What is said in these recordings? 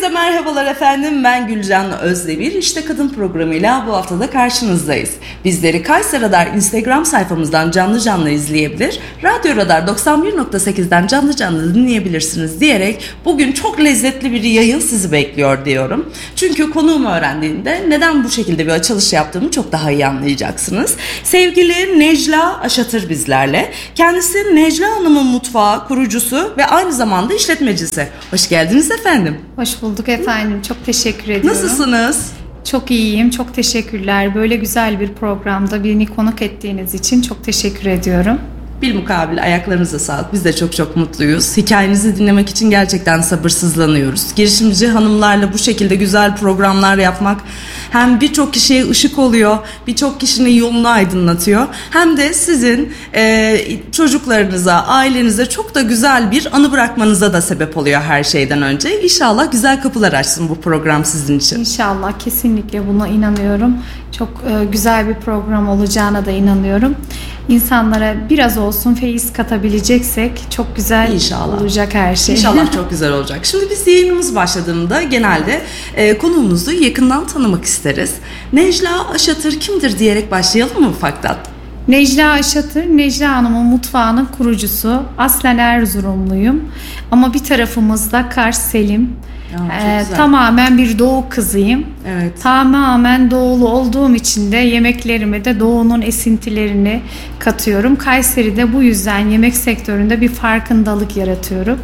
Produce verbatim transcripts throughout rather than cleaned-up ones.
Herkese merhabalar efendim, ben Gülcan Özdemir. İşte Kadın programıyla bu hafta da karşınızdayız. Bizleri Kayser Radar Instagram sayfamızdan canlı canlı izleyebilir, Radyo Radar doksan bir nokta sekizden canlı canlı dinleyebilirsiniz diyerek bugün çok lezzetli bir yayın sizi bekliyor diyorum. Çünkü konuğumu öğrendiğinde neden bu şekilde bir açılış yaptığımı çok daha iyi anlayacaksınız. Sevgili Necla Aşatır bizlerle. Kendisi Necla Hanım'ın mutfağı kurucusu ve aynı zamanda işletmecisi. Hoş geldiniz efendim. Hoş bulduk efendim. Çok teşekkür ediyorum. Nasılsınız? Çok iyiyim. Çok teşekkürler. Böyle güzel bir programda beni konuk ettiğiniz için çok teşekkür ediyorum. Bilmukabil ayaklarınıza sağlık. Biz de çok çok mutluyuz. Hikayenizi dinlemek için gerçekten sabırsızlanıyoruz. Girişimci hanımlarla bu şekilde güzel programlar yapmak hem birçok kişiye ışık oluyor, birçok kişinin yolunu aydınlatıyor. Hem de sizin e, çocuklarınıza, ailenize çok da güzel bir anı bırakmanıza da sebep oluyor her şeyden önce. İnşallah güzel kapılar açsın bu program sizin için. İnşallah, kesinlikle buna inanıyorum. Çok e, güzel bir program olacağına da inanıyorum. İnsanlara biraz olsun feyiz katabileceksek çok güzel İnşallah. olacak her şey. İnşallah çok güzel olacak. Şimdi biz yayınımız başladığında genelde e, konuğumuzu yakından tanımak isteriz. Necla Aşatır kimdir diyerek başlayalım mı ufaktan? Necla Aşatır, Necla Hanım'ın mutfağının kurucusu. Aslen Erzurumluyum ama bir tarafımızda Kars Selim. Ee, tamamen bir doğu kızıyım. Evet. Tamamen doğulu olduğum için de yemeklerime de doğunun esintilerini katıyorum. Kayseri'de bu yüzden yemek sektöründe bir farkındalık yaratıyorum.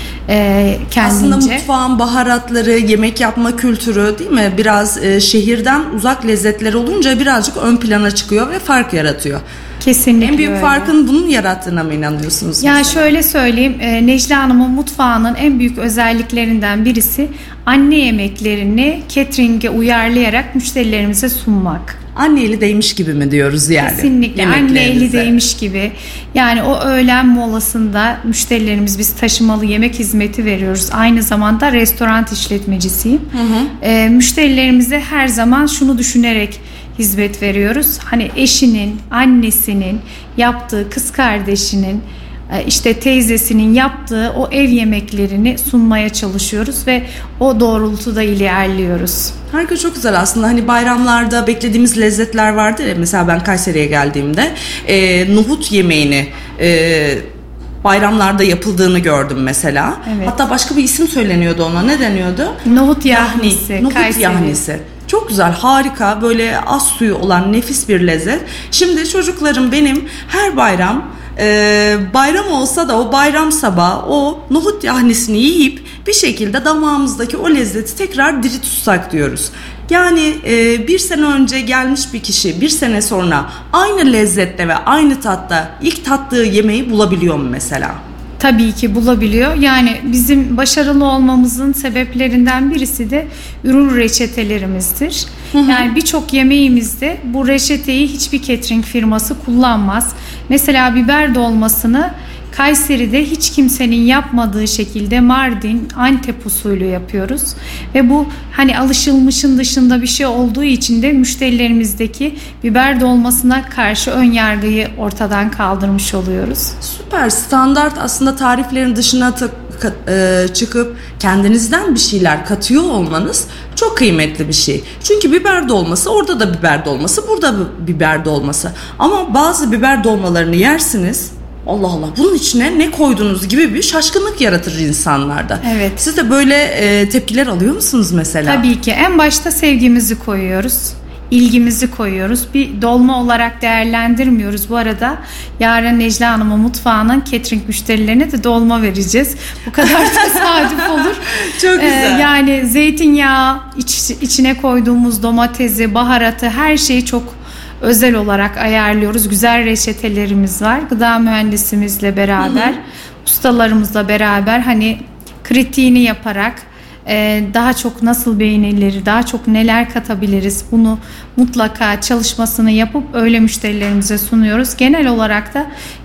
Ee, Aslında mutfağın baharatları, yemek yapma kültürü değil mi? Biraz e, şehirden uzak lezzetler olunca birazcık ön plana çıkıyor ve fark yaratıyor. Kesinlikle en büyük öyle. farkın bunun yarattığına mı inanıyorsunuz? Ya mesela? Şöyle söyleyeyim, e, Necla Hanım'ın mutfağının en büyük özelliklerinden birisi anne yemeklerini catering'e uyarlayarak müşterilerimize sunmak. Anne eli değmiş gibi mi diyoruz yani? Kesinlikle anne eli değmiş gibi. Yani o öğlen molasında müşterilerimiz, biz taşımalı yemek hizmeti veriyoruz. Aynı zamanda restoran işletmecisiyim. Hı hı. E, müşterilerimize her zaman şunu düşünerek hizmet veriyoruz. Hani eşinin, annesinin yaptığı, kız kardeşinin, işte teyzesinin yaptığı o ev yemeklerini sunmaya çalışıyoruz ve o doğrultuda ilerliyoruz. Harika, çok güzel aslında. Hani bayramlarda beklediğimiz lezzetler vardır ya. Mesela ben Kayseri'ye geldiğimde e, nohut yemeğini e, bayramlarda yapıldığını gördüm mesela. Evet. Hatta başka bir isim söyleniyordu ona. Ne deniyordu? Nohut yahnisi. Yahni. Nohut Kayseri. yahnisi. Çok güzel, harika, böyle az suyu olan nefis bir lezzet. Şimdi çocuklarım benim her bayram e, bayram olsa da o bayram sabahı o nohut yahnisini yiyip bir şekilde damağımızdaki o lezzeti tekrar diri tutsak diyoruz. Yani e, bir sene önce gelmiş bir kişi bir sene sonra aynı lezzette ve aynı tatta ilk tattığı yemeği bulabiliyor mu mesela? Tabii ki bulabiliyor. Yani bizim başarılı olmamızın sebeplerinden birisi de ürün reçetelerimizdir. Hı hı. Yani birçok yemeğimizde bu reçeteyi hiçbir catering firması kullanmaz. Mesela biber dolmasını Kayseri'de hiç kimsenin yapmadığı şekilde Mardin, Antep usulü yapıyoruz. Ve bu hani alışılmışın dışında bir şey olduğu için de müşterilerimizdeki biber dolmasına karşı ön yargıyı ortadan kaldırmış oluyoruz. Süper, standart aslında tariflerin dışına ta- ka- e, çıkıp kendinizden bir şeyler katıyor olmanız çok kıymetli bir şey. Çünkü biber dolması, orada da biber dolması, burada biber dolması. Ama bazı biber dolmalarını yersiniz. Allah Allah, bunun içine ne koydunuz gibi bir şaşkınlık yaratır insanlarda. Evet. Siz de böyle e, tepkiler alıyor musunuz mesela? Tabii ki. En başta sevgimizi koyuyoruz. İlgimizi koyuyoruz. Bir dolma olarak değerlendirmiyoruz. Bu arada yarın Necla Hanım'ın mutfağının catering müşterilerine de dolma vereceğiz. Bu kadar tesadüf olur. Çok güzel. Ee, yani zeytinyağı, iç, içine koyduğumuz domatesi, baharatı, her şeyi çok özel olarak ayarlıyoruz. Güzel reçetelerimiz var. Gıda mühendisimizle beraber, hı hı. ustalarımızla beraber hani kritiğini yaparak e, daha çok nasıl beğenilir, daha çok neler katabiliriz, bunu mutlaka çalışmasını yapıp öyle müşterilerimize sunuyoruz. Genel olarak da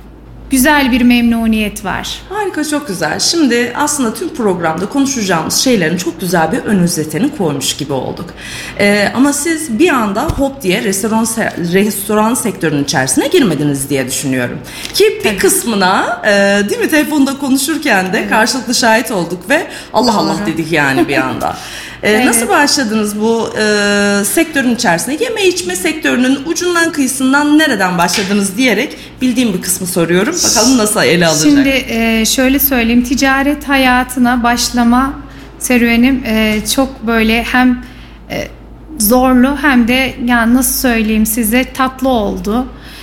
güzel bir memnuniyet var. Harika, çok güzel. Şimdi aslında tüm programda konuşacağımız şeylerin çok güzel bir ön özetini koymuş gibi olduk. Ee, ama siz bir anda hop diye restoran restoran sektörünün içerisine girmediniz diye düşünüyorum. Ki bir Tabii. kısmına e, değil mi, telefonda konuşurken de evet. karşılıklı şahit olduk ve Allah Allah Doğru. dedik yani bir anda. Ee, evet. Nasıl başladınız bu e, sektörün içerisinde? Yeme içme sektörünün ucundan kıyısından nereden başladınız diyerek bildiğim bir kısmı soruyorum. Bakalım nasıl ele alacak? Şimdi e, şöyle söyleyeyim. Ticaret hayatına başlama serüvenim e, çok böyle hem e, zorlu hem de yani nasıl söyleyeyim size tatlı oldu.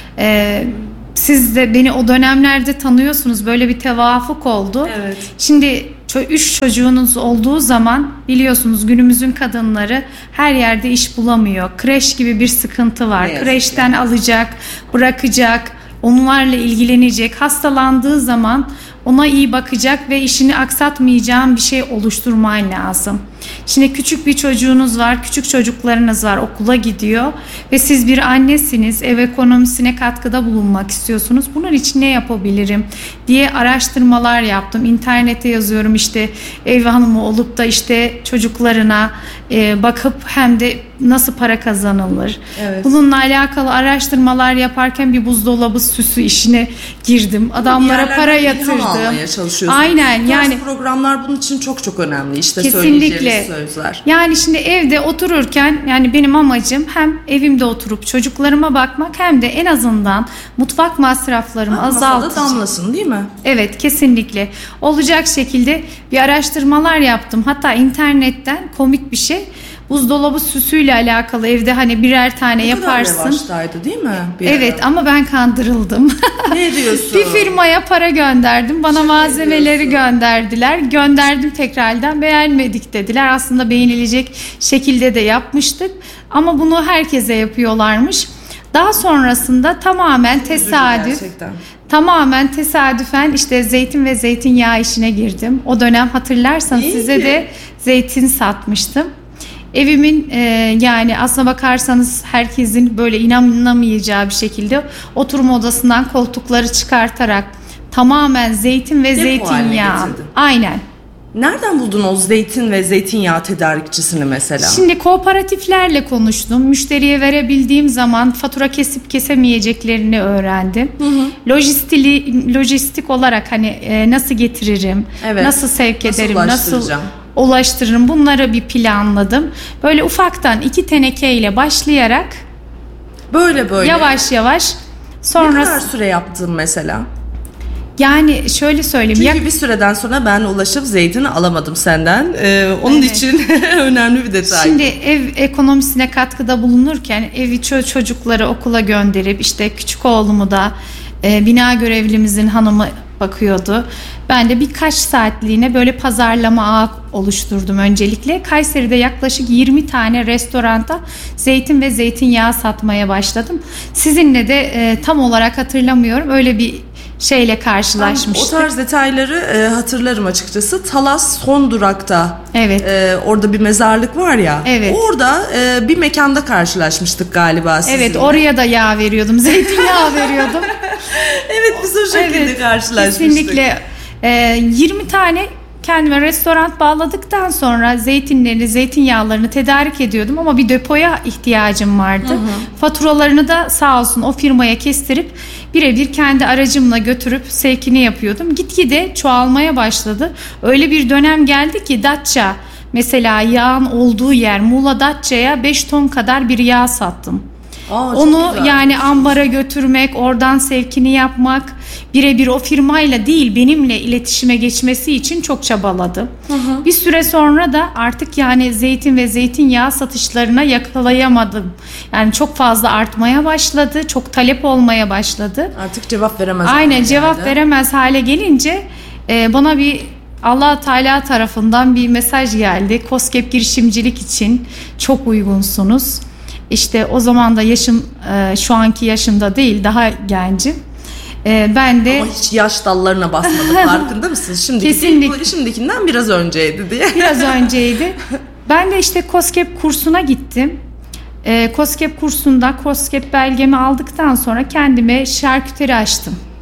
E, siz de beni o dönemlerde tanıyorsunuz. Böyle bir tevafuk oldu. Evet. Şimdi üç çocuğunuz olduğu zaman biliyorsunuz günümüzün kadınları her yerde iş bulamıyor. Kreş gibi bir sıkıntı var. Evet, Kreşten yani. alacak, bırakacak, onlarla ilgilenecek. Hastalandığı zaman ona iyi bakacak ve işini aksatmayacağın bir şey oluşturman lazım. Şimdi küçük bir çocuğunuz var, küçük çocuklarınız var, okula gidiyor ve siz bir annesiniz, ev ekonomisine katkıda bulunmak istiyorsunuz. Bunun için ne yapabilirim diye araştırmalar yaptım. İnternete yazıyorum işte ev hanımı olup da işte çocuklarına e, bakıp hem de nasıl para kazanılır. Evet. Bununla alakalı araştırmalar yaparken bir buzdolabı süsü işine girdim. Adamlara para yatırdım. Aynen Bu yani programlar bunun için çok çok önemli. İşte kesinlikle. Sözler. Yani şimdi evde otururken yani benim amacım hem evimde oturup çocuklarıma bakmak hem de en azından mutfak masraflarımı ha, azaltacak. Masada damlasın değil mi? Evet, kesinlikle. Olacak şekilde bir araştırmalar yaptım. Hatta internetten komik bir şey. Buzdolabı süsüyle alakalı evde hani birer tane ne yaparsın. Ne kadar revaçtaydı değil mi? Bir evet ara. Ama ben kandırıldım. Ne diyorsun? Bir firmaya para gönderdim. Bana Çok malzemeleri gönderdiler. Gönderdim tekrardan. Beğenmedik dediler. Aslında beğenilecek şekilde de yapmıştık. Ama bunu herkese yapıyorlarmış. Daha sonrasında tamamen Çok tesadüf. Tamamen tesadüfen işte zeytin ve zeytinyağı işine girdim. O dönem hatırlarsanız İyi size ki. de zeytin satmıştım. Evimin e, yani aslına bakarsanız herkesin böyle inanamayacağı bir şekilde oturma odasından koltukları çıkartarak tamamen zeytin ve Depo zeytinyağı. Aynen. Nereden buldun o zeytin ve zeytinyağı tedarikçisini mesela? Şimdi kooperatiflerle konuştum. Müşteriye verebildiğim zaman fatura kesip kesemeyeceklerini öğrendim. Hı hı. Lojistili, lojistik olarak hani e, nasıl getiririm, evet. nasıl sevk nasıl ederim, nasıl ulaştırırım, bunları bir planladım. Böyle ufaktan iki tenekeyle başlayarak böyle böyle yavaş yavaş sonra. Ne kadar süre yaptın mesela? Yani şöyle söyleyeyim. Çünkü ya... bir süreden sonra ben ulaşıp zeytini alamadım senden. Ee, onun evet. için önemli bir detay. Şimdi ev ekonomisine katkıda bulunurken evi çocukları okula gönderip işte küçük oğlumu da e, bina görevlimizin hanımı bakıyordu. Ben de birkaç saatliğine böyle pazarlama ağı oluşturdum öncelikle. Kayseri'de yaklaşık yirmi tane restoranda zeytin ve zeytinyağı satmaya başladım. Sizinle de e, tam olarak hatırlamıyorum. Öyle bir şeyle karşılaşmıştık. O tarz detayları e, hatırlarım açıkçası. Talas son durakta. Evet. E, orada bir mezarlık var ya. Evet. Orada e, bir mekanda karşılaşmıştık galiba sizinle. Evet, oraya da yağ veriyordum. Zeytinyağı veriyordum. Evet, biz o şekilde evet, karşılaşmıştık. Kesinlikle. E, yirmi tane kendime restoran bağladıktan sonra zeytinlerini, zeytinyağlarını tedarik ediyordum ama bir depoya ihtiyacım vardı. Hı hı. Faturalarını da sağ olsun o firmaya kestirip birebir kendi aracımla götürüp sevkini yapıyordum. Gitgide çoğalmaya başladı. Öyle bir dönem geldi ki Datça, mesela yağın olduğu yer Muğla Datça'ya beş ton kadar bir yağ sattım. Aa, onu yani ambara götürmek, oradan sevkini yapmak, birebir o firmayla değil benimle iletişime geçmesi için çok çabaladım. Hı hı. Bir süre sonra da artık yani zeytin ve zeytinyağı satışlarına yakalayamadım. Yani çok fazla artmaya başladı, çok talep olmaya başladı. Artık cevap veremez. Aynen, cevap geldi. veremez hale gelince e, bana bir Allah Teala tarafından bir mesaj geldi. KOSGEB girişimcilik için çok uygunsunuz. İşte o zaman da yaşım e, şu anki yaşımda değil, daha gencim. E, ben de ama hiç yaş dallarına basmadım. Farkında mısınız? Şimdiki Kesinlikle. Değil, şimdikinden biraz önceydi diye. Biraz önceydi. Ben de işte KOSGEB kursuna gittim. E, KOSGEB kursunda KOSGEB belgemi aldıktan sonra kendime şarküteri açtım.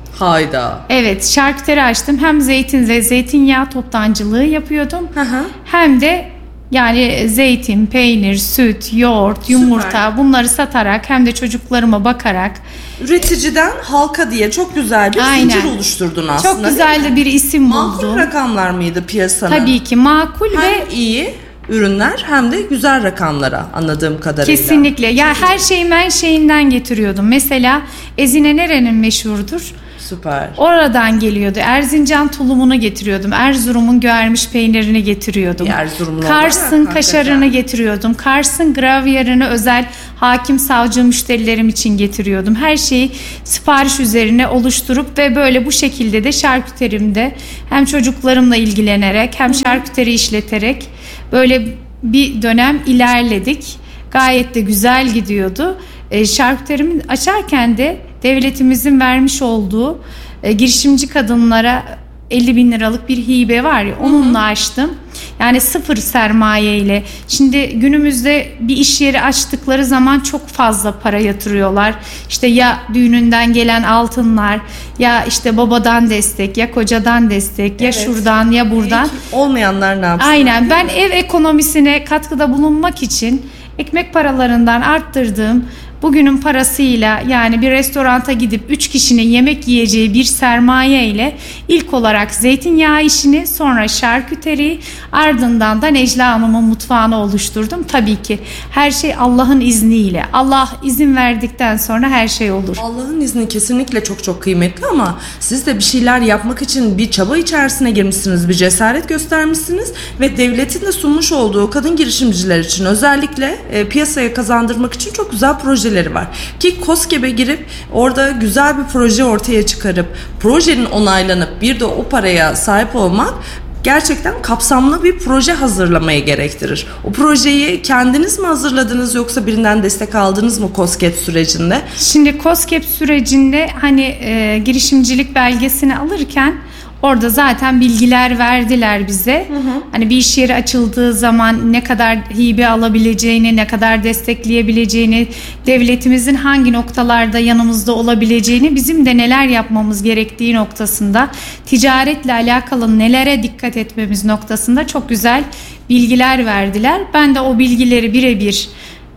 Hayda. Evet, şarküteri açtım. Hem zeytin ve zeytinyağı toptancılığı yapıyordum. Hı hı. Hem de yani zeytin, peynir, süt, yoğurt, yumurta Süper. bunları satarak hem de çocuklarıma bakarak. Üreticiden halka diye çok güzel bir Aynen. zincir oluşturdun aslında. Çok güzel de bir isim Makul buldum. rakamlar mıydı piyasanın? Tabii ki makul Hem ve iyi ürünler hem de güzel rakamlara anladığım kadarıyla. kesinlikle. Ya her şeyi ben şeyinden getiriyordum. Mesela Ezine nerenin meşhurdur? Süper. Oradan geliyordu. Erzincan tulumunu getiriyordum. Erzurum'un göğermiş peynirini getiriyordum. Erzurumlu Kars'ın olarak kaşarını hakikaten. getiriyordum. Kars'ın gravyerini özel hakim savcı müşterilerim için getiriyordum. Her şeyi sipariş üzerine oluşturup ve böyle bu şekilde de şarküterimde hem çocuklarımla ilgilenerek hem şarküteri işleterek böyle bir dönem ilerledik. Gayet de güzel gidiyordu. E, şarküterimi açarken de devletimizin vermiş olduğu e, girişimci kadınlara elli bin liralık bir hibe var ya, onunla açtım. Yani sıfır sermaye ile. Şimdi günümüzde bir iş yeri açtıkları zaman çok fazla para yatırıyorlar. İşte ya düğününden gelen altınlar, ya işte babadan destek, ya kocadan destek, ya Evet. şuradan ya buradan. Hiç olmayanlar ne yapsın? Aynen, ben ev ekonomisine katkıda bulunmak için ekmek paralarından arttırdığım bugünün parasıyla, yani bir restoranta gidip üç kişinin yemek yiyeceği bir sermaye ile ilk olarak zeytinyağı işini, sonra şarküteri, ardından da Necla Hanım'ın mutfağını oluşturdum. Tabii ki her şey Allah'ın izniyle. Allah izin verdikten sonra her şey olur. Allah'ın izni kesinlikle çok çok kıymetli ama siz de bir şeyler yapmak için bir çaba içerisine girmişsiniz, bir cesaret göstermişsiniz ve devletin de sunmuş olduğu kadın girişimciler için özellikle e, piyasaya kazandırmak için çok güzel projeleri var. Ki KOSGEB'e girip orada güzel bir proje ortaya çıkarıp projenin onaylanıp bir de o paraya sahip olmak gerçekten kapsamlı bir proje hazırlamayı gerektirir. O projeyi kendiniz mi hazırladınız yoksa birinden destek aldınız mı KOSGEB sürecinde? Şimdi KOSGEB sürecinde hani e, girişimcilik belgesini alırken orada zaten bilgiler verdiler bize. Hı hı. Hani bir iş yeri açıldığı zaman ne kadar hibe alabileceğini, ne kadar destekleyebileceğini, devletimizin hangi noktalarda yanımızda olabileceğini, bizim de neler yapmamız gerektiği noktasında, ticaretle alakalı nelere dikkat etmemiz noktasında çok güzel bilgiler verdiler. Ben de o bilgileri birebir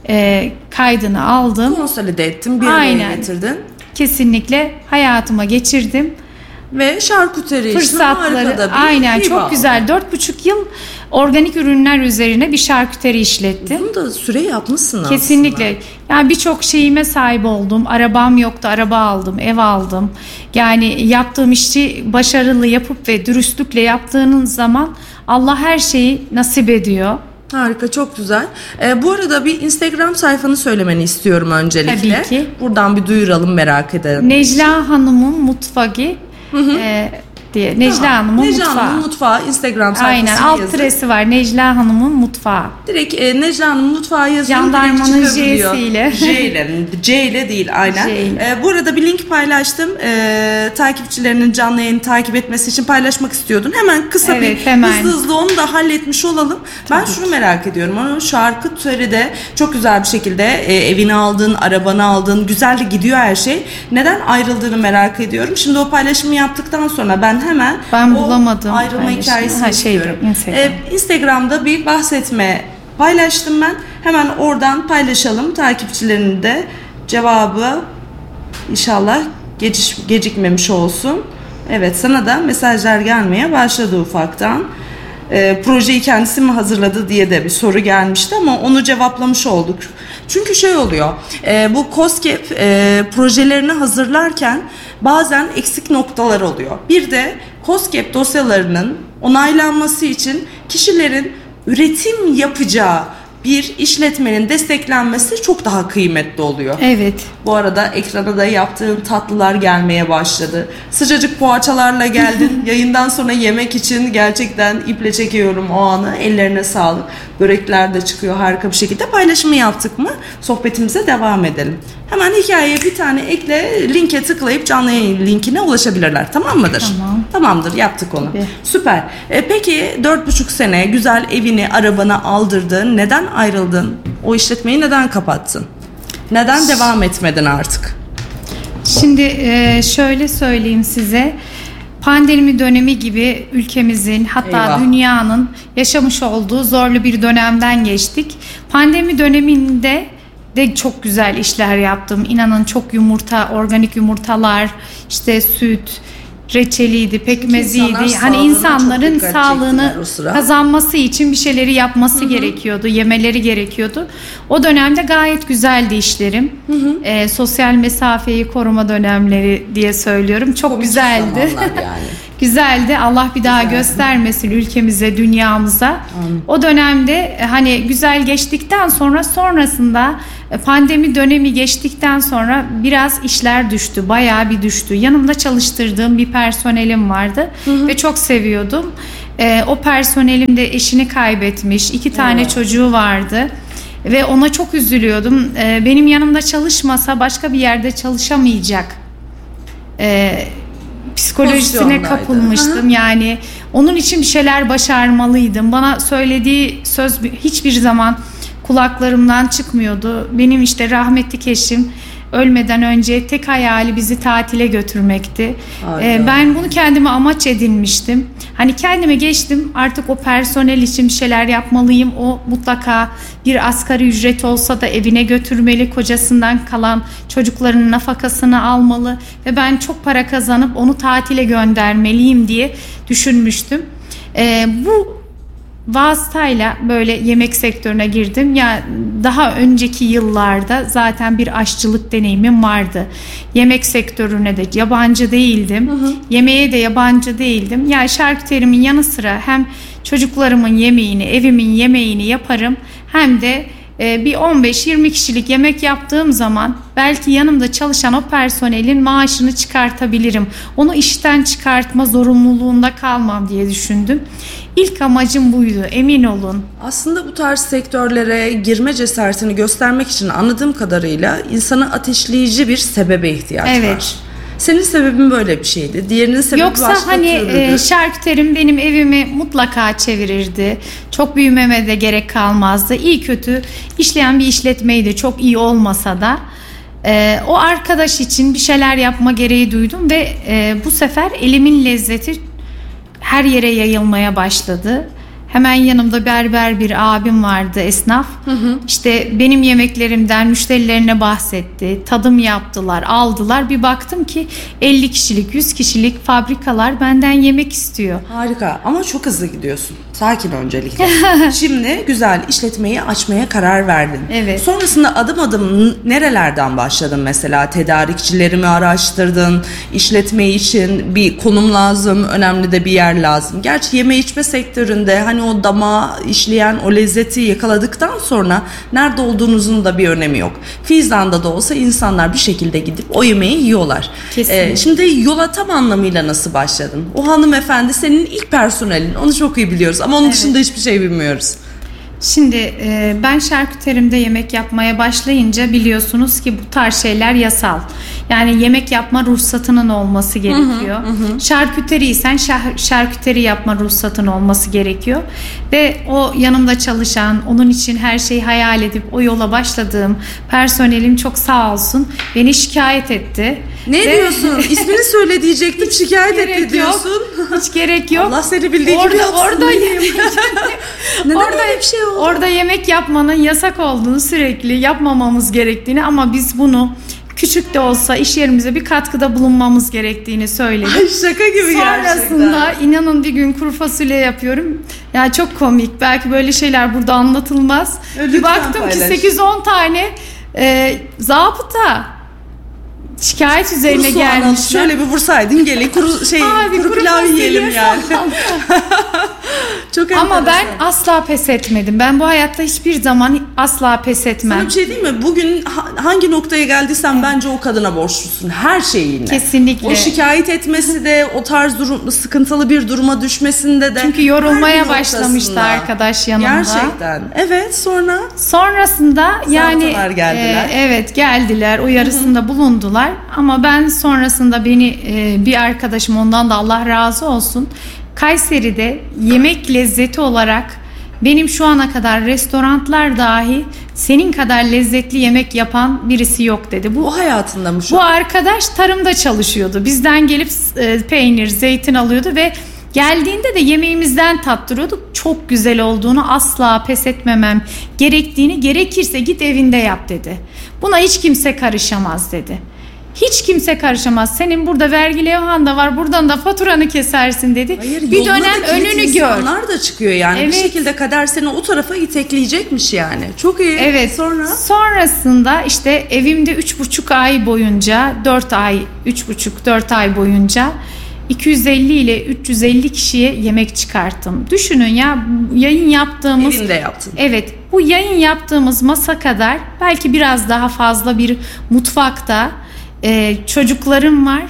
e, kaydını aldım. Konsolide ettim, bir araya Aynen. getirdin. Kesinlikle hayatıma geçirdim. Ve şarküteri işini Fırsatları harikada bir aynen hibe çok aldı. güzel. Dört buçuk yıl organik ürünler üzerine bir şarküteri işlettim. Bunu da süre yapmışsın Kesinlikle. aslında. Yani birçok şeyime sahip oldum. Arabam yoktu, araba aldım, ev aldım. Yani yaptığım işi başarılı yapıp ve dürüstlükle yaptığınız zaman Allah her şeyi nasip ediyor. Harika, çok güzel. Ee, bu arada bir Instagram sayfanı söylemeni istiyorum öncelikle. Tabii ki. Buradan bir duyuralım, merak edelim. Necla Hanım'ın mutfağı e, diye. Necla Tamam. Hanım'ın Necla mutfağı. Hanım'ın mutfağı Instagram sayfası Aynen, alt yazın. tiresi var. Necla Hanım'ın mutfağı. Direkt e, Necla Hanım'ın mutfağı yazıyor. Jandarmanın J'siyle. J ile. C ile değil aynen. J ile. E, bu arada bir link paylaştım. E, takipçilerinin canlı yayını takip etmesi için paylaşmak istiyordun. Hemen kısa Evet, bir hemen. hızlı hızlı onu da halletmiş olalım. Ben şunu merak ediyorum. Onun şarküteride çok güzel bir şekilde e, evini aldın, arabanı aldın. Güzel de gidiyor her şey. Neden ayrıldığını merak ediyorum. Şimdi o paylaşımı yaptıktan sonra ben hemen Ben o bulamadım ayrılma paylaşımı. hikayesini Ha, şeyde, istiyorum. Instagram. E, Instagram'da bir bahsetme paylaştım ben. Hemen oradan paylaşalım. Takipçilerinin de cevabı inşallah geciş, gecikmemiş olsun. Evet, sana da mesajlar gelmeye başladı ufaktan. E, projeyi kendisi mi hazırladı diye de bir soru gelmişti ama onu cevaplamış olduk. Çünkü şey oluyor, e, bu KOSGEB e, projelerini hazırlarken bazen eksik noktalar oluyor. Bir de KOSGEB dosyalarının onaylanması için kişilerin üretim yapacağı bir işletmenin desteklenmesi çok daha kıymetli oluyor. Evet. Bu arada ekrana da yaptığın tatlılar gelmeye başladı. Sıcacık poğaçalarla geldin. Yayından sonra yemek için gerçekten iple çekiyorum o anı. Ellerine sağlık. Börekler de çıkıyor harika bir şekilde. Paylaşımı yaptık mı sohbetimize devam edelim. Hemen hikayeye bir tane ekle, linke tıklayıp canlı yayın linkine ulaşabilirler. Tamam mıdır? Tamam. Tamamdır, yaptık onu. Tabii. Süper. E, peki dört buçuk sene güzel evini, arabanı aldırdın. Neden ayrıldın? O işletmeyi neden kapattın? Neden devam etmedin artık? Şimdi e, şöyle söyleyeyim size. Pandemi dönemi gibi ülkemizin, hatta Eyvah. dünyanın yaşamış olduğu zorlu bir dönemden geçtik. Pandemi döneminde de çok güzel işler yaptım. İnanın, çok yumurta, organik yumurtalar, işte süt, reçeliydi, pekmeziydi. İnsanlar Hani sağlığına insanların çok dikkat sağlığını çektiler o sıra. kazanması için bir şeyleri yapması hı hı. gerekiyordu, yemeleri gerekiyordu. O dönemde gayet güzeldi işlerim. Hı hı. E, sosyal mesafeyi koruma dönemleri diye söylüyorum. Çok Komik güzeldi. Yani. Güzeldi. Allah bir daha Güzel. göstermesin ülkemize, dünyamıza. Amin. O dönemde hani güzel geçtikten sonra, sonrasında pandemi dönemi geçtikten sonra biraz işler düştü. Bayağı bir düştü. Yanımda çalıştırdığım bir personelim vardı. Hı hı. Ve çok seviyordum. Ee, o personelim de eşini kaybetmiş. İki tane evet. çocuğu vardı. Ve ona çok üzülüyordum. Ee, benim yanımda çalışmasa başka bir yerde çalışamayacak. Ee, psikolojisine kapılmıştım. Hı-hı. Yani onun için bir şeyler başarmalıydım. Bana söylediği söz hiçbir zaman kulaklarımdan çıkmıyordu. Benim işte rahmetli eşim ölmeden önce tek hayali bizi tatile götürmekti. Ee, ben bunu kendime amaç edinmiştim. Hani kendime geçtim, artık o personel için bir şeyler yapmalıyım. O mutlaka bir asgari ücret olsa da evine götürmeli, kocasından kalan çocuklarının nafakasını almalı ve ben çok para kazanıp onu tatile göndermeliyim diye düşünmüştüm. Ee, bu vasıtayla böyle yemek sektörüne girdim. Ya daha önceki yıllarda zaten bir aşçılık deneyimim vardı. Yemek sektörüne de yabancı değildim. Hı hı. Yemeğe de yabancı değildim. Ya şarküterimin yanı sıra hem çocuklarımın yemeğini, evimin yemeğini yaparım, hem de bir on beş yirmi kişilik yemek yaptığım zaman belki yanımda çalışan o personelin maaşını çıkartabilirim. Onu işten çıkartma zorunluluğunda kalmam diye düşündüm. İlk amacım buydu, emin olun. Aslında bu tarz sektörlere girme cesaretini göstermek için anladığım kadarıyla insanı ateşleyici bir sebebe ihtiyaç evet. var. Senin sebebin böyle bir şeydi. Diğerinin sebebi Yoksa başka hani türlüdür. e, şarküterim benim evimi mutlaka çevirirdi. Çok büyümeme de gerek kalmazdı. İyi kötü işleyen bir işletmeydi. Çok iyi olmasa da. E, o arkadaş için bir şeyler yapma gereği duydum ve e, bu sefer elimin lezzeti her yere yayılmaya başladı. Hemen yanımda berber bir abim vardı, esnaf. Hı hı. İşte benim yemeklerimden müşterilerine bahsetti. Tadım yaptılar, aldılar. Bir baktım ki elli kişilik, yüz kişilik fabrikalar benden yemek istiyor. Harika, ama çok hızlı gidiyorsun. Sakin öncelikle. Şimdi güzel işletmeyi açmaya karar verdin. Evet. Sonrasında adım adım nerelerden başladın mesela? Tedarikçileri mi araştırdın? İşletme için bir konum lazım, önemli de bir yer lazım. Gerçi yeme içme sektöründe hani o damağa işleyen o lezzeti yakaladıktan sonra nerede olduğunuzun da bir önemi yok. Fizan'da da olsa insanlar bir şekilde gidip o yemeği yiyorlar. Ee, şimdi yola tam anlamıyla nasıl başladın? O hanımefendi senin ilk personelin, onu çok iyi biliyoruz ama onun evet. dışında hiçbir şey bilmiyoruz. Şimdi e, ben şarküterimde yemek yapmaya başlayınca biliyorsunuz ki bu tarz şeyler yasal. Yani yemek yapma ruhsatının olması gerekiyor. Hı hı, hı. Şarküteriysen şar- şarküteri yapma ruhsatın olması gerekiyor. Ve o yanımda çalışan, onun için her şeyi hayal edip o yola başladığım personelim çok sağ olsun beni şikayet etti. Ne Ve... diyorsun? İsmini söyle diyecektim, şikayet etti diyorsun. Hiç gerek yok. Allah seni bildiği orada, gibi yapsın. Orada yemek, Neden orada, öyle bir şey oldu? Orada yemek yapmanın yasak olduğunu, sürekli yapmamamız gerektiğini ama biz bunu küçük de olsa iş yerimize bir katkıda bulunmamız gerektiğini söyledim. Ay şaka gibi gerçekten. Sonrasında inanın bir gün kuru fasulye yapıyorum. Ya çok komik. Belki böyle şeyler burada anlatılmaz. Lütfen bir baktım paylaş. ki sekiz on tane e, zabıta şikayet üzerine kuru gelmişler. Şöyle bir vursaydın gelin kuru şey Abi, kuru, kuru pilav yiyelim yani. Çok Ama enteresan. ben asla pes etmedim. Ben bu hayatta hiçbir zaman asla pes etmem. Sana bir şey diyeyim mi? Bugün hangi noktaya geldiysen evet. bence o kadına borçlusun. Her şeyinle. Kesinlikle. O şikayet etmesi de, o tarz durum, sıkıntılı bir duruma düşmesinde de. Çünkü yorulmaya başlamıştı arkadaş yanımda. Gerçekten. Evet, sonra? Sonrasında yani geldiler. E, evet geldiler. Uyarısında Hı-hı. bulundular. Ama ben sonrasında beni e, bir arkadaşım, ondan da Allah razı olsun, Kayseri'de yemek lezzeti olarak benim şu ana kadar restoranlar dahi senin kadar lezzetli yemek yapan birisi yok dedi. Bu o hayatında mı şu? Bu arkadaş tarımda çalışıyordu. Bizden gelip e, peynir, zeytin alıyordu ve geldiğinde de yemeğimizden tattırıyordu. Çok güzel olduğunu, asla pes etmemem gerektiğini, gerekirse git evinde yap dedi. Buna hiç kimse karışamaz dedi. Hiç kimse karışamaz. Senin burada vergi levhan da var. Buradan da faturanı kesersin dedi. Hayır, bir dönem önünü gör. İnsanlar da çıkıyor yani. Evet. Bir şekilde kader seni o tarafa itekleyecekmiş yani. Çok iyi. Evet. Sonra? Sonrasında işte evimde üç buçuk ay boyunca, dört ay, üç buçuk dört ay boyunca iki yüz elli ile üç yüz elli kişiye yemek çıkarttım. Düşünün ya, yayın yaptığımız... Evinde yaptın. Evet. Bu yayın yaptığımız masa kadar belki biraz daha fazla bir mutfakta Ee, çocuklarım var.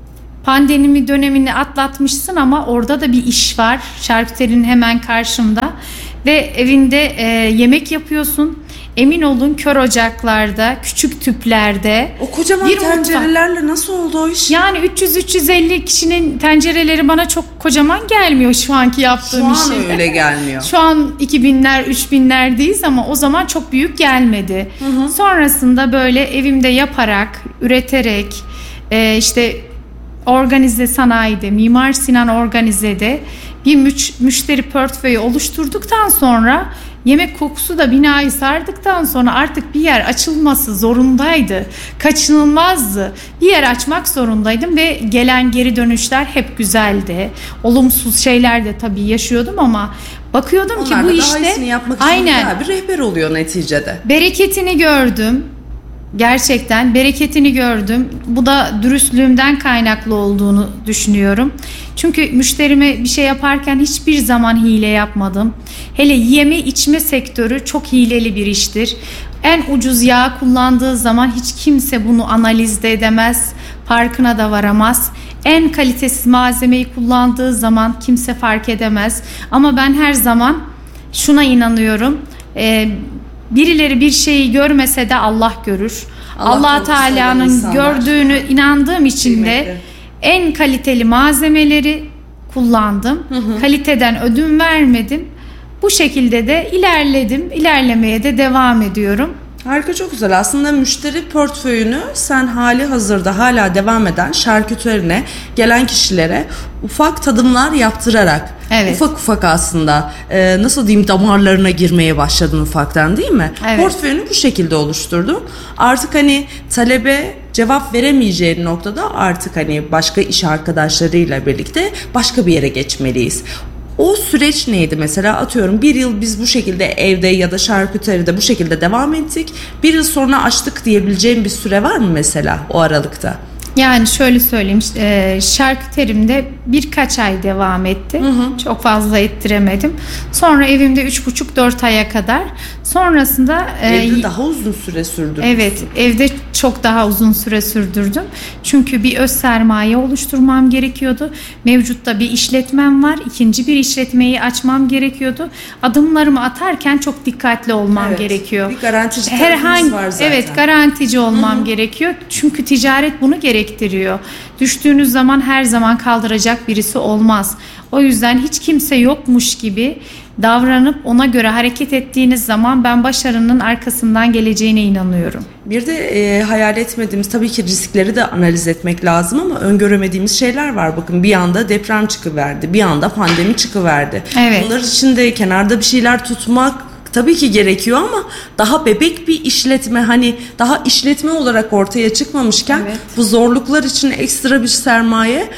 Pandemi dönemini atlatmışsın ama orada da bir iş var. Şarküterinin hemen karşımda ve evinde e, yemek yapıyorsun. Emin olun kör ocaklarda, küçük tüplerde. O kocaman bir tencerelerle mutfak. Nasıl oldu o iş? Yani üç yüz üç yüz elli kişinin tencereleri bana çok kocaman gelmiyor şu anki yaptığım Şu an işe. öyle gelmiyor. Şu an iki binler, üç binlerdeyiz ama o zaman çok büyük gelmedi. Hı hı. Sonrasında böyle evimde yaparak, üreterek, e, işte organize sanayide, Mimar Sinan Organize'de bir müş- müşteri portföyü oluşturduktan sonra, yemek kokusu da binayı sardıktan sonra artık bir yer açılması zorundaydı. Kaçınılmazdı. Bir yer açmak zorundaydım ve gelen geri dönüşler hep güzeldi. Olumsuz şeyler de tabii yaşıyordum ama bakıyordum Onlar ki bu da işte daha iyisini yapmak için aynen bir rehber oluyor neticede. Bereketini gördüm. Gerçekten bereketini gördüm. Bu da dürüstlüğümden kaynaklı olduğunu düşünüyorum. Çünkü müşterime bir şey yaparken hiçbir zaman hile yapmadım. Hele yeme içme sektörü çok hileli bir iştir. En ucuz yağ kullandığı zaman hiç kimse bunu analizde edemez, farkına da varamaz. En kalitesiz malzemeyi kullandığı zaman kimse fark edemez. Ama ben her zaman şuna inanıyorum. Ee, Birileri bir şeyi görmese de Allah görür. Allah, Allah Teala'nın gördüğünü inandığım için de en kaliteli malzemeleri kullandım. Hı hı. Kaliteden ödün vermedim. Bu şekilde de ilerledim. İlerlemeye de devam ediyorum. Harika, çok güzel. Aslında müşteri portföyünü sen hali hazırda hala devam eden şarküterine gelen kişilere ufak tadımlar yaptırarak, evet, ufak ufak aslında e, nasıl diyeyim damarlarına girmeye başladın ufaktan, değil mi? Evet. Portföyünü bu şekilde oluşturdun. Artık hani talebe cevap veremeyeceğin noktada artık hani başka iş arkadaşlarıyla birlikte başka bir yere geçmeliyiz. O süreç neydi mesela? Atıyorum bir yıl biz bu şekilde evde ya da şarküteride bu şekilde devam ettik. Bir yıl sonra açtık diyebileceğim bir süre var mı mesela o aralıkta? Yani şöyle söyleyeyim, e, şarküterimde birkaç ay devam etti. Hı hı. Çok fazla ettiremedim. Sonra evimde üç buçuk dört aya kadar. Sonrasında evde e, daha uzun süre sürdürdüm. Evet, evde çok daha uzun süre sürdürdüm. Çünkü bir öz sermaye oluşturmam gerekiyordu. Mevcutta bir işletmem var. İkinci bir işletmeyi açmam gerekiyordu. Adımlarımı atarken çok dikkatli olmam evet, gerekiyor. Bir garantici Herhangi, var zaten. Evet, garantici olmam Hı-hı. gerekiyor. Çünkü ticaret bunu gerektiriyor. Düştüğünüz zaman her zaman kaldıracak birisi olmaz. O yüzden hiç kimse yokmuş gibi davranıp ona göre hareket ettiğiniz zaman ben başarının arkasından geleceğine inanıyorum. Bir de e, hayal etmediğimiz tabii ki riskleri de analiz etmek lazım ama öngöremediğimiz şeyler var. Bakın bir anda deprem çıkıverdi, bir anda pandemi çıkıverdi. Evet. Bunlar için de kenarda bir şeyler tutmak tabii ki gerekiyor ama daha bebek bir işletme, hani daha işletme olarak ortaya çıkmamışken evet, bu zorluklar için ekstra bir sermaye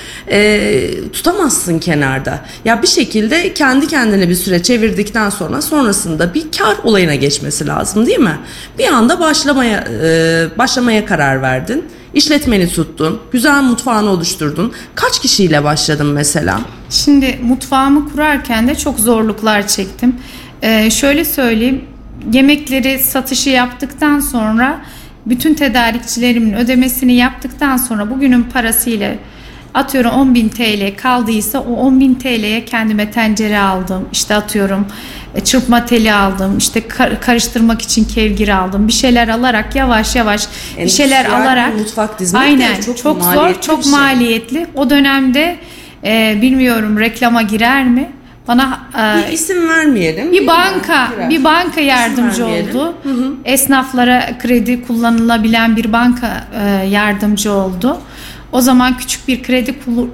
e, tutamazsın kenarda. Ya bir şekilde kendi kendine bir süre çevirdikten sonra sonrasında bir kar olayına geçmesi lazım, değil mi? Bir anda başlamaya e, başlamaya karar verdin. İşletmeni tuttun, güzel mutfağını oluşturdun. Kaç kişiyle başladın mesela? Şimdi mutfağımı kurarken de çok zorluklar çektim. Ee, şöyle söyleyeyim, yemekleri satışı yaptıktan sonra bütün tedarikçilerimin ödemesini yaptıktan sonra bugünün parasıyla atıyorum on bin T L kaldıysa o on bin T L'ye kendime tencere aldım, işte atıyorum çırpma teli aldım, işte kar- karıştırmak için kevgir aldım, bir şeyler alarak yavaş yavaş yani bir şeyler alarak mutfak dizmek aynen çok, çok zor, çok şey. maliyetli. O dönemde e, bilmiyorum reklama girer mi? Bana bir isim vermeyelim. Bir banka, Biraz. bir banka yardımcı oldu. Hı hı. Esnaflara kredi kullanılabilen bir banka yardımcı oldu. O zaman küçük bir kredi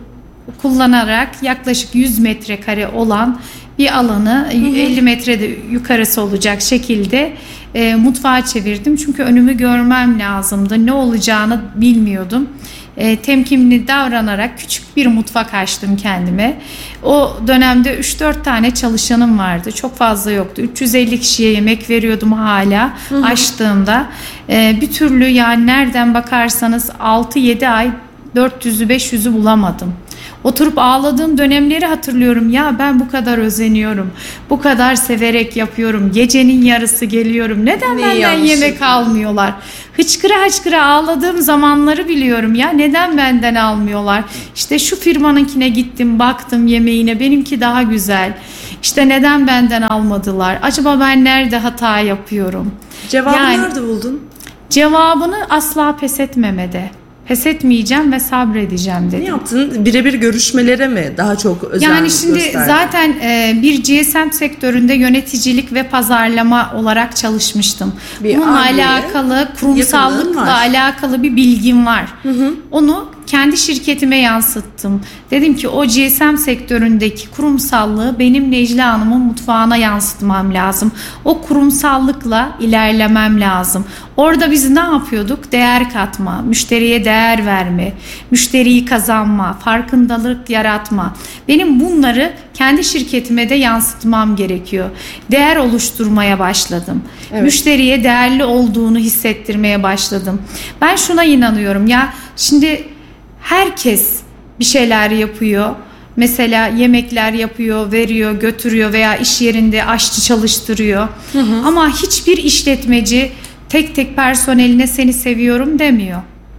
kullanarak yaklaşık yüz metrekare olan bir alanı hı hı. elli metrede yukarısı olacak şekilde e, mutfağa çevirdim. Çünkü önümü görmem lazımdı. Ne olacağını bilmiyordum. E, temkinli davranarak küçük bir mutfak açtım kendime. O dönemde üç dört tane çalışanım vardı. Çok fazla yoktu. üç yüz elli kişiye yemek veriyordum hala hı hı. açtığımda. E, bir türlü yani nereden bakarsanız altı yedi ay dört yüzü beş yüzü bulamadım. Oturup ağladığım dönemleri hatırlıyorum. Ya ben bu kadar özeniyorum. Bu kadar severek yapıyorum. Gecenin yarısı geliyorum. Neden ne benden yemek şey? almıyorlar? Hıçkıra hıçkıra ağladığım zamanları biliyorum ya. Neden benden almıyorlar? İşte şu firmanınkine gittim, baktım yemeğine. Benimki daha güzel. İşte neden benden almadılar? Acaba ben nerede hata yapıyorum? Cevabını yani, nerede buldun? Cevabını asla pes etmemede. Pes etmeyeceğim ve sabredeceğim dedim. Ne yaptın? Birebir görüşmelere mi daha çok özen Yani şimdi gösterdin? zaten e, bir G S M sektöründe yöneticilik ve pazarlama olarak çalışmıştım. Bir Bununla alakalı, kurumsallıkla alakalı bir bilgim var. Hı hı. Onu kendi şirketime yansıttım. Dedim ki o G S M sektöründeki kurumsallığı benim Necla Hanım'ın mutfağına yansıtmam lazım. O kurumsallıkla ilerlemem lazım. Orada biz ne yapıyorduk? Değer katma, müşteriye değer verme, müşteriyi kazanma, farkındalık yaratma. Benim bunları kendi şirketime de yansıtmam gerekiyor. Değer oluşturmaya başladım. Evet. Müşteriye değerli olduğunu hissettirmeye başladım. Ben şuna inanıyorum ya, şimdi herkes bir şeyler yapıyor. Mesela yemekler yapıyor, veriyor, götürüyor veya iş yerinde aşçı çalıştırıyor. Hı hı. Ama hiçbir işletmeci tek tek personeline seni seviyorum demiyor.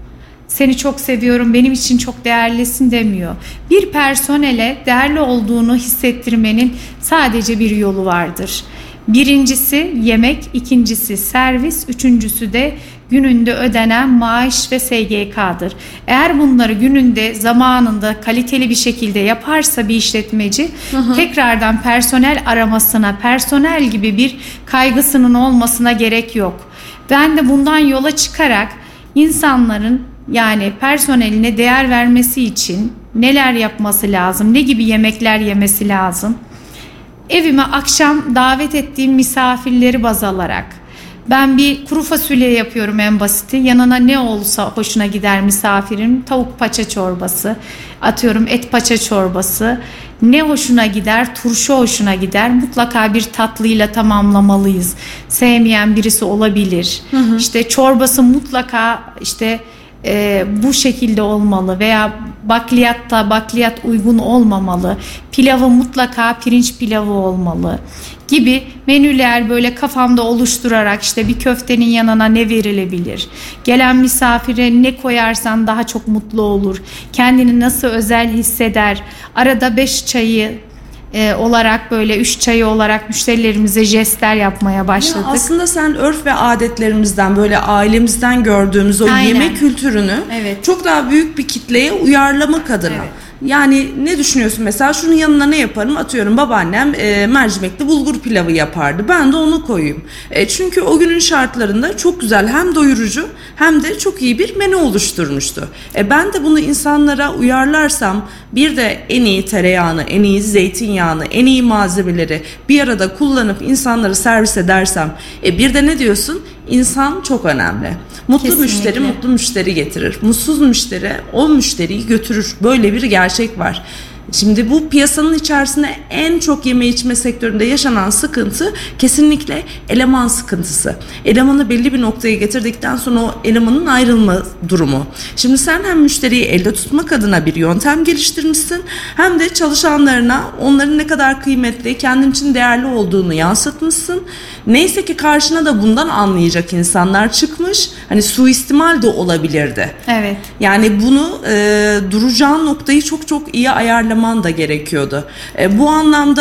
Seni çok seviyorum, benim için çok değerlisin demiyor. Bir personele değerli olduğunu hissettirmenin sadece bir yolu vardır. Birincisi yemek, ikincisi servis, üçüncüsü de gününde ödenen maaş ve S G K'dır. Eğer bunları gününde, zamanında, kaliteli bir şekilde yaparsa bir işletmeci, hı hı. tekrardan personel aramasına, personel gibi bir kaygısının olmasına gerek yok. Ben de bundan yola çıkarak insanların, yani personeline değer vermesi için neler yapması lazım, ne gibi yemekler yemesi lazım? Evime akşam davet ettiğim misafirleri baz alarak ben bir kuru fasulye yapıyorum en basiti. Yanına ne olsa hoşuna gider misafirim. Tavuk paça çorbası, atıyorum et paça çorbası. Ne hoşuna gider? Turşu hoşuna gider. Mutlaka bir tatlıyla tamamlamalıyız. Sevmeyen birisi olabilir. Hı hı. İşte çorbası mutlaka işte e, bu şekilde olmalı veya bakliyatta bakliyat uygun olmamalı. Pilavı mutlaka pirinç pilavı olmalı gibi menüler böyle kafamda oluşturarak işte bir köftenin yanına ne verilebilir? Gelen misafire ne koyarsan daha çok mutlu olur? Kendini nasıl özel hisseder? Arada beş çayı e, olarak böyle üç çayı olarak müşterilerimize jestler yapmaya başladık. Ya aslında sen örf ve adetlerimizden böyle ailemizden gördüğümüz o Aynen. yemek kültürünü evet. çok daha büyük bir kitleye uyarlamak adına. Evet. Yani ne düşünüyorsun mesela, şunun yanına ne yaparım, atıyorum babaannem e, mercimekli bulgur pilavı yapardı, ben de onu koyayım. E, çünkü o günün şartlarında çok güzel, hem doyurucu hem de çok iyi bir menü oluşturmuştu. E, ben de bunu insanlara uyarlarsam, bir de en iyi tereyağını, en iyi zeytinyağını, en iyi malzemeleri bir arada kullanıp insanları servis edersem, e, bir de ne diyorsun? İnsan çok önemli. Mutlu Kesinlikle. müşteri mutlu müşteri getirir. Mutsuz müşteri o müşteriyi götürür. Böyle bir gerçek var. Şimdi bu piyasanın içerisinde en çok yeme içme sektöründe yaşanan sıkıntı kesinlikle eleman sıkıntısı. Elemanı belli bir noktaya getirdikten sonra o elemanın ayrılma durumu. Şimdi sen hem müşteriyi elde tutmak adına bir yöntem geliştirmişsin, hem de çalışanlarına onların ne kadar kıymetli, kendin için değerli olduğunu yansıtmışsın. Neyse ki karşına da bundan anlayacak insanlar çıkmış. Hani suistimal de olabilirdi. Evet. Yani bunu e, duracağın noktayı çok çok iyi ayarlaman da gerekiyordu. E, bu anlamda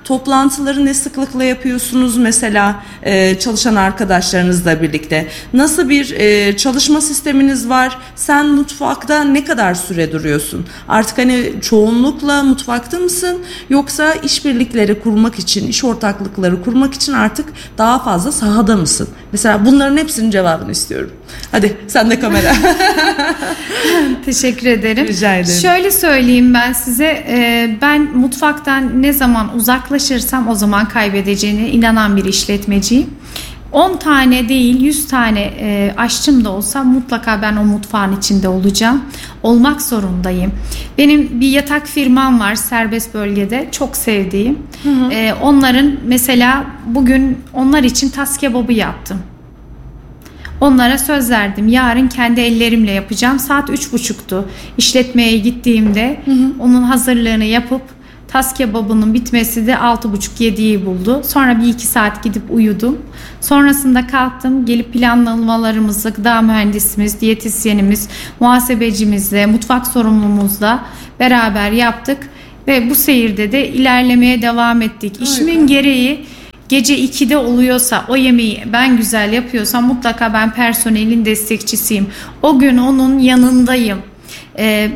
Toplantıları ne sıklıkla yapıyorsunuz mesela e, çalışan arkadaşlarınızla birlikte? Nasıl bir e, çalışma sisteminiz var? Sen mutfakta ne kadar süre duruyorsun? Artık hani çoğunlukla mutfakta mısın? Yoksa işbirlikleri kurmak için, iş ortaklıkları kurmak için artık daha fazla sahada mısın? Mesela bunların hepsinin cevabını istiyorum. Hadi sen de kamera. Teşekkür ederim. Rica ederim. Şöyle söyleyeyim ben size, ben mutfaktan ne zaman uzaklaşırsam o zaman kaybedeceğine inanan bir işletmeciyim. on tane değil yüz tane aşçım da olsa mutlaka ben o mutfağın içinde olacağım. Olmak zorundayım. Benim bir yatak firmam var serbest bölgede, çok sevdiğim. Hı hı. Onların mesela bugün onlar için tas kebabı yaptım. Onlara söz verdim. Yarın kendi ellerimle yapacağım. Saat üç buçuktu. İşletmeye gittiğimde hı hı. onun hazırlığını yapıp tas kebabının bitmesi de altı buçuk yediyi buldu. Sonra bir iki saat gidip uyudum. Sonrasında kalktım. Gelip planlamalarımızı gıda mühendisimiz, diyetisyenimiz, muhasebecimizle, mutfak sorumlumuzla beraber yaptık. Ve bu seyirde de ilerlemeye devam ettik. Harika. İşimin gereği gece ikide oluyorsa o yemeği ben güzel yapıyorsam mutlaka ben personelin destekçisiyim. O gün onun yanındayım. Ee,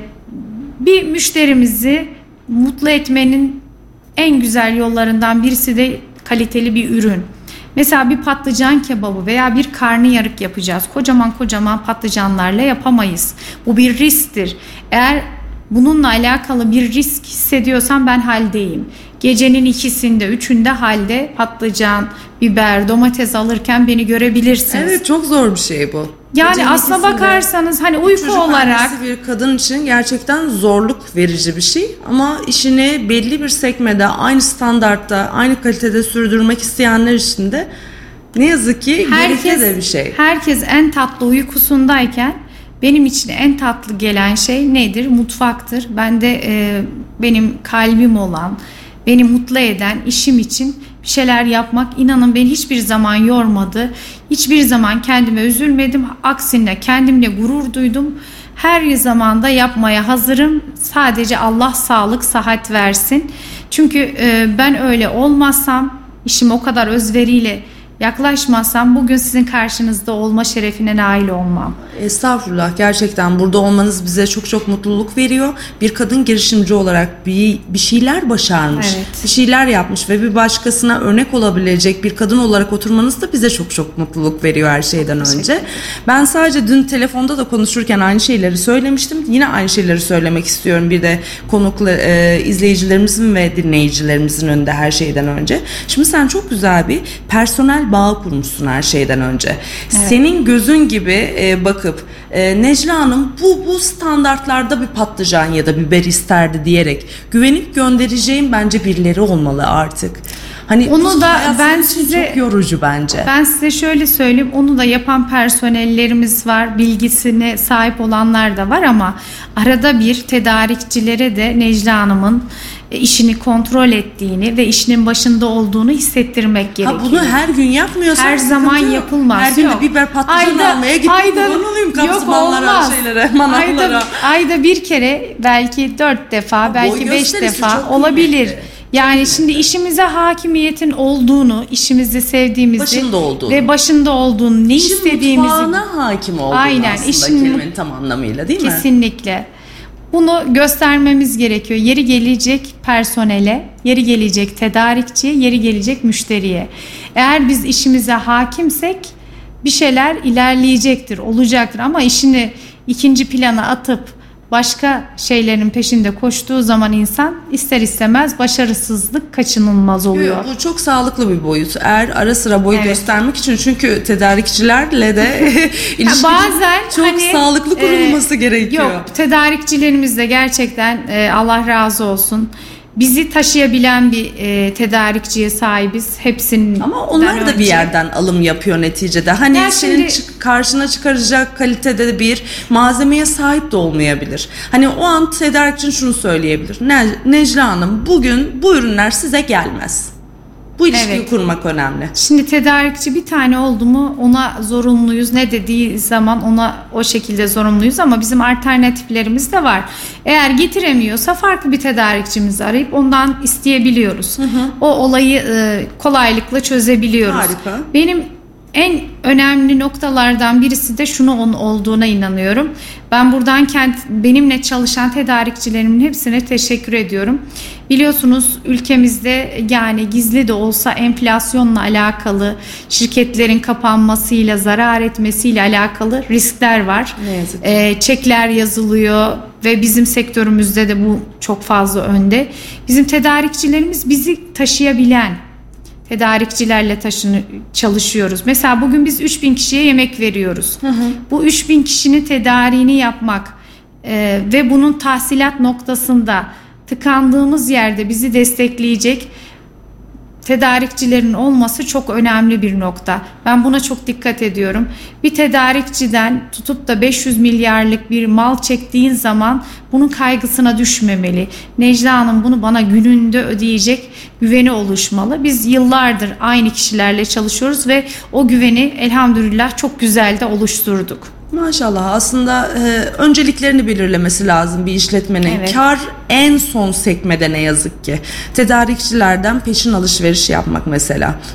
bir müşterimizi mutlu etmenin en güzel yollarından birisi de kaliteli bir ürün. Mesela bir patlıcan kebabı veya bir karnıyarık yapacağız. Kocaman kocaman patlıcanlarla yapamayız. Bu bir risktir. Eğer bununla alakalı bir risk hissediyorsam ben haldeyim. Gecenin ikisinde, üçünde halde patlıcan, biber, domates alırken beni görebilirsiniz. Evet, çok zor bir şey bu. Yani Gecenin aslına ikisinde, bakarsanız hani uyku çocuk olarak bir kadın için gerçekten zorluk verici bir şey. Ama işini belli bir sekmede, aynı standartta, aynı kalitede sürdürmek isteyenler için de ne yazık ki gerekli de bir şey. Herkes en tatlı uykusundayken benim için en tatlı gelen şey nedir? Mutfaktır. Ben de e, benim kalbim olan, beni mutlu eden işim için bir şeyler yapmak, inanın beni hiçbir zaman yormadı. Hiçbir zaman kendime üzülmedim. Aksine kendimle gurur duydum. Her zaman da yapmaya hazırım. Sadece Allah sağlık, sıhhat versin. Çünkü e, ben öyle olmazsam, işime o kadar özveriyle yaklaşmazsam bugün sizin karşınızda olma şerefine nail olmam. Estağfurullah, gerçekten burada olmanız bize çok çok mutluluk veriyor. Bir kadın girişimci olarak bir, bir şeyler başarmış, evet. bir şeyler yapmış ve bir başkasına örnek olabilecek bir kadın olarak oturmanız da bize çok çok mutluluk veriyor her şeyden önce. Ben sadece dün telefonda da konuşurken aynı şeyleri söylemiştim. Yine aynı şeyleri söylemek istiyorum bir de konukla e, izleyicilerimizin ve dinleyicilerimizin önünde her şeyden önce. Şimdi sen çok güzel bir personel bağ kurmuşsun her şeyden önce. Evet. Senin gözün gibi e, bakıp e, Necla Hanım bu bu standartlarda bir patlıcan ya da biber isterdi diyerek güvenip göndereceğim bence birileri olmalı artık. Hani onu da ben size çok yorucu bence. Ben size şöyle söyleyeyim, onu da yapan personellerimiz var, bilgisine sahip olanlar da var ama arada bir tedarikçilere de Necla Hanım'ın işini kontrol ettiğini ve işinin başında olduğunu hissettirmek gerekiyor. Ha, bunu her gün yapmıyorsan her zaman yok. Yapılmaz. Her gün de biber patlıcan ayda, almaya gittim. Ayda, olayım kapsımanlara, şeylere, manavlara. Ayda, ayda bir kere, belki dört defa, ha, belki beş defa olabilir. Kıymetli. Yani şimdi işimize hakimiyetin olduğunu, işimizi sevdiğimizi başında olduğunu ve başında olduğunu, ne İşin istediğimizi, mutfağına hakim olduğunu aynen, aslında işin, kelimenin tam anlamıyla değil kesinlikle. mi? Kesinlikle. Bunu göstermemiz gerekiyor. Yeri gelecek personele, yeri gelecek tedarikçiye, yeri gelecek müşteriye. Eğer biz işimize hakimsek bir şeyler ilerleyecektir, olacaktır. Ama işini ikinci plana atıp başka şeylerin peşinde koştuğu zaman insan ister istemez başarısızlık kaçınılmaz oluyor. Bu çok sağlıklı bir boyut. Eğer ara sıra boy evet. göstermek için, çünkü tedarikçilerle de ilişki bazen çok hani, sağlıklı kurulması e, gerekiyor. Yok, tedarikçilerimiz de gerçekten e, Allah razı olsun. Bizi taşıyabilen bir e, tedarikçiye sahibiz. Hepsinin. Ama onlar da önce bir yerden alım yapıyor neticede. Hani ya senin şimdi çık- karşına çıkaracak kalitede bir malzemeye sahip de olmayabilir. Hani o an tedarikçin şunu söyleyebilir. Ne- Necla Hanım, bugün bu ürünler size gelmez. bu ilişkiyi Evet. kurmak önemli. Şimdi tedarikçi bir tane oldu mu ona zorunluyuz. Ne dediği zaman ona o şekilde zorunluyuz ama bizim alternatiflerimiz de var. Eğer getiremiyorsa farklı bir tedarikçimizi arayıp ondan isteyebiliyoruz. Hı hı. O olayı e, kolaylıkla çözebiliyoruz. Harika. Benim en önemli noktalardan birisi de şunu onun olduğuna inanıyorum. Ben buradan kent, benimle çalışan tedarikçilerimin hepsine teşekkür ediyorum. Biliyorsunuz ülkemizde yani gizli de olsa enflasyonla alakalı, şirketlerin kapanmasıyla, zarar etmesiyle alakalı riskler var. Ne yazık ki. Ee, çekler yazılıyor ve bizim sektörümüzde de bu çok fazla önde. Bizim tedarikçilerimiz bizi taşıyabilen tedarikçilerle taşını çalışıyoruz. Mesela bugün biz üç bin kişiye yemek veriyoruz. Hı hı. Bu üç bin kişinin tedariğini yapmak e, ve bunun tahsilat noktasında tıkandığımız yerde bizi destekleyecek tedarikçilerin olması çok önemli bir nokta. Ben buna çok dikkat ediyorum. Bir tedarikçiden tutup da beş yüz milyarlık bir mal çektiğin zaman bunun kaygısına düşmemeli. Necla Hanım bunu bana gününde ödeyecek güveni oluşmalı. Biz yıllardır aynı kişilerle çalışıyoruz ve o güveni elhamdülillah çok güzel de oluşturduk. Maşallah, aslında e, önceliklerini belirlemesi lazım bir işletmenin. Evet. Kar en son sekmede ne yazık ki. Tedarikçilerden peşin alışveriş yapmak mesela.